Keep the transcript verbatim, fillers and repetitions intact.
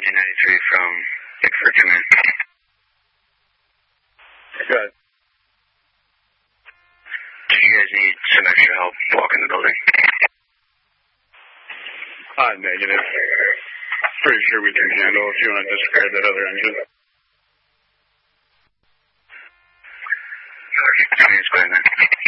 engine ninety-three from Bickford, come in. Good. Do you guys need some extra help walking the building? Uh, negative. Pretty sure we can handle if you want to describe that other engine. Okay, go ahead then.